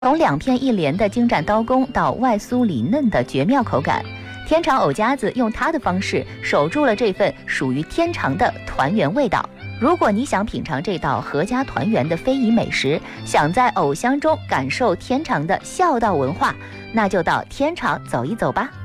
从两片一连的精湛刀工到外酥里嫩的绝妙口感，天长藕家子用他的方式守住了这份属于天长的团圆味道。如果你想品尝这道阖家团圆的非遗美食，想在藕香中感受天长的孝道文化，那就到天长走一走吧。